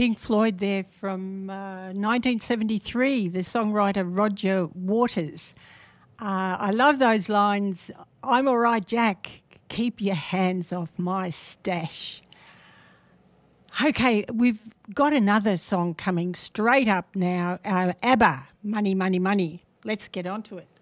Pink Floyd there from 1973, the songwriter Roger Waters. I love those lines. I'm all right, Jack. Keep your hands off my stash. Okay, we've got another song coming straight up now. ABBA, Money, Money, Money. Let's get on to it.